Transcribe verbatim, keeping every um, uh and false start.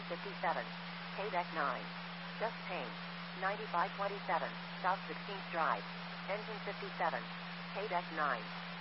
fifty-seven. K-Deck nine. Just Paint. ninety-five twenty-seven. South sixteenth Drive. Engine fifty-seven. K-Deck nine.